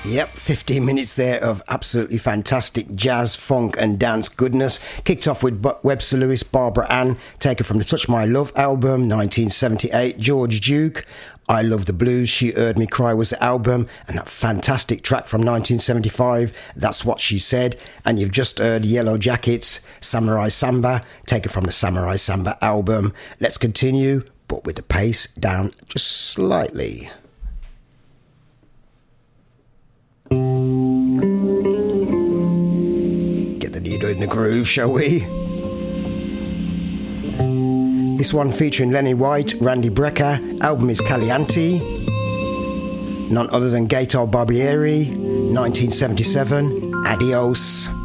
Yep, 15 minutes there of absolutely fantastic jazz, funk and dance goodness. Kicked off with Webster Lewis, Barbara Ann, taken from the Touch My Love album, 1978. George Duke, I Love the Blues, She Heard Me Cry was the album, and that fantastic track from 1975, That's What She Said. And you've just heard Yellow Jackets, Samurai Samba, taken from the Samurai Samba album. Let's continue, but with the pace down just slightly. Get the needle in the groove, shall we? This one featuring Lenny White, Randy Brecker, album is Caliente, none other than Gato Barbieri, 1977, Adios.